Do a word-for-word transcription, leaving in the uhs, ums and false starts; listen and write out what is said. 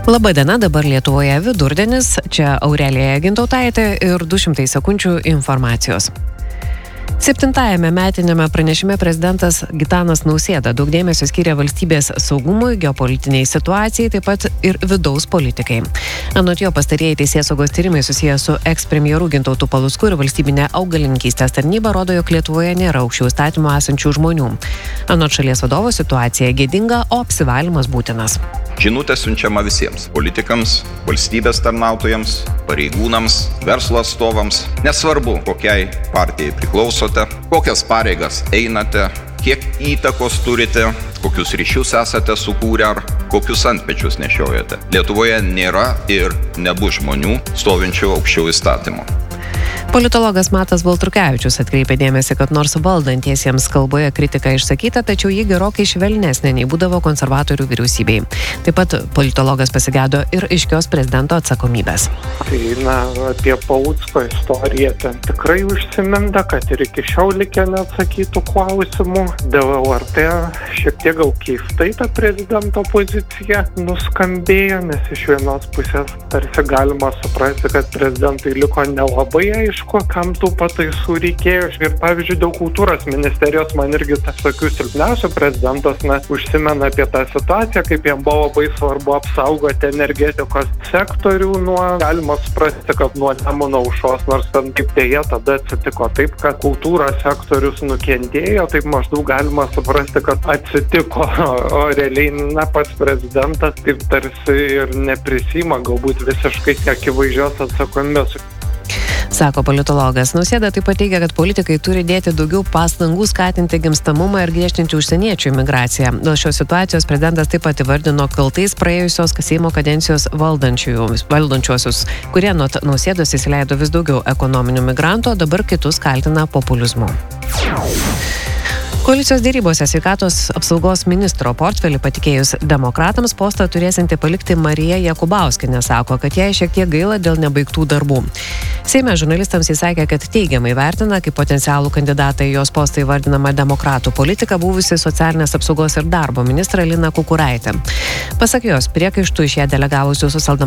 Labadiena, dabar Lietuvoje vidurdienis, čia Aurelija Gintautaitė ir du šimtai sekundžių informacijos. Septintajame metinėme pranešime prezidentas Gitanas Nausėda daug dėmesio skyrė valstybės saugumui, geopolitiniai situacijai, taip pat ir vidaus politikai. Anot jo, pastarieji teisėsaugos tyrimai susiję su ekspremjeru Gintautu Palucku ir valstybinė augalininkystės tarnyba rodo, jog Lietuvoje nėra aukščiau įstatymų esančių žmonių. Anot šalies vadovo, situacija gėdinga, o apsivalymas būtinas. Žinutė siunčiama visiems – politikams, valstybės tarnautojams, pareigūnams, verslo atstovams. Nesvarbu, kokiai partijai priklausote, kokias pareigas einate, kiek įtakos turite, kokius ryšius esate sukūrę ar kokius antpečius nešiojate. Lietuvoje nėra ir nebus žmonių stovinčių aukščiau įstatymo. Politologas Matas Baltrukevičius atkreipė dėmesį, kad nors valdantiesiems kalboje kritika išsakyta, tačiau ji gerokai švelnesnė nei būdavo konservatorių vyriausybei. Taip pat politologas pasigėdo ir aiškios prezidento atsakomybės. Tai, na, apie Palucko istoriją ten tikrai užsiminta, kad ir iki šiol likę neatsakytų klausimų. Dėl L R T šiek tiek gal keistai ta prezidento pozicija nuskambėjo, nes iš vienos pusės tarsi galima suprasti, kad prezidentai liko nelabai aišku, kam tų pataisų reikėjo. Ir pavyzdžiui, dėl kultūros ministerijos man irgi tas tokių silpniausių prezidentas na, užsimena apie tą situaciją, kaip jam buvo labai svarbu apsaugoti energetikos sektorių nuo, galima suprasti, kad nuo Nemuno aušros, nors ten kaip dėja tada atsitiko taip, kad kultūros sektorius nukentėjo, taip maždaug galima suprasti, kad atsitiko, o realiai na, pats prezidentas taip tarsi ir neprisima galbūt visiškai akivaizdžios atsakomybės. Sako politologas. Nausėda taip pat teigia, kad politikai turi dėti daugiau pastangų skatinti gimstamumą ir griežtinti užsieniečių imigraciją. Dėl šios situacijos prezidentas taip pat įvardino kaltais praėjusios Seimo kadencijos valdančiuosius, kurie nuo Nausėdos įsileido vis daugiau ekonominių migrantų, o dabar kitus kaltina populizmu. Koalicijos dėrybose sveikatos apsaugos ministro portfelį patikėjus demokratams postą turėsianti palikti Marija Jakubauskienė sako, kad jai šiek tiek gaila dėl nebaigtų darbų. Seime žurnalistams jis sakė, kad teigiamai vertina, kaip potencialų kandidatą į jos postą įvardinama demokratų politika buvusi socialinės apsaugos ir darbo ministra Lina Kukuraitė. Pasak jos, priekaištų iš ją delegavusių socialdemokratų